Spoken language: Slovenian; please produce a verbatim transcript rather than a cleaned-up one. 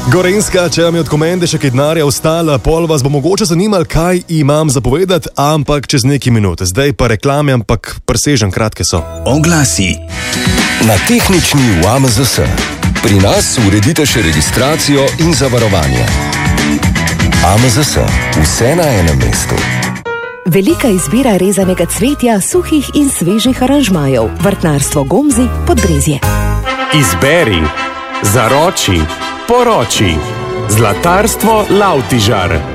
Gorenjska, če vam je od komende še kaj denarja ostala, pol vas bo mogoče zanimalo, kaj imam zapovedati, ampak čez nekaj minut. Zdaj pa reklame, ampak presežem, kratke so. Oglasi na tehnični v A M Z S. Pri nas uredite še registracijo in zavarovanje. A M Z S. Vse na enem mestu. Velika izbira rezanega cvetja, suhih in svežih aranžmajev. Vrtnarstvo Gomzi, Podbrezje. Izberi, zaroči, poroči. Zlatarstvo Lavtižar.